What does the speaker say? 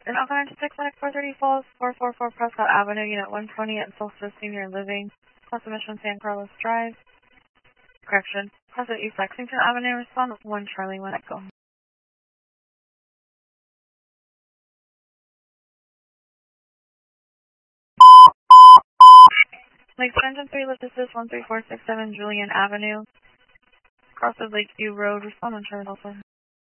And I'll 96 Linux 430 Falls, 444 Prescott Avenue, Unit 120 at Solstice Senior Living, Plus Mission San Carlos Drive. Correction, Plus at East Lexington Avenue, respond 1 Charlie 1 Echo. Lake Extension 3, Lift Assist 13467 Julian Avenue, cross of Lakeview Road, respond 1 Charlie Delta.